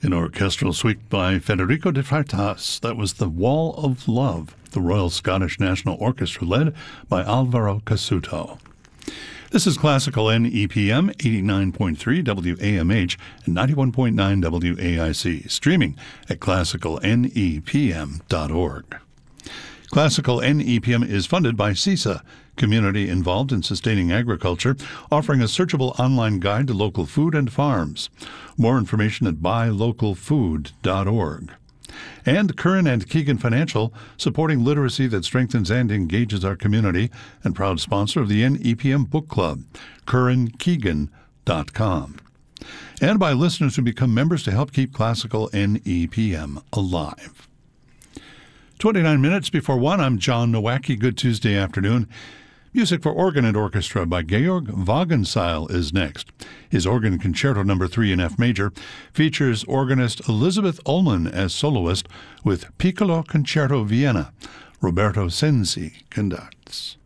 An orchestral suite by Federico de Freitas. That was The Wall of Love, the Royal Scottish National Orchestra led by Alvaro Cassuto. This is Classical NEPM, 89.3 WAMH and 91.9 WAIC, streaming at classicalnepm.org. Classical NEPM is funded by CISA, community involved in sustaining agriculture, offering a searchable online guide to local food and farms. More information at buylocalfood.org. And Curran and Keegan Financial, supporting literacy that strengthens and engages our community, and proud sponsor of the NEPM Book Club, CurranKeegan.com. And by listeners who become members to help keep Classical NEPM alive. 29 minutes before 1, I'm John Nowacki. Good Tuesday afternoon. Music for organ and orchestra by Georg Wagenseil is next. His Organ Concerto No. 3 in F major features organist Elizabeth Ullman as soloist with Piccolo Concerto Vienna. Roberto Sensi conducts.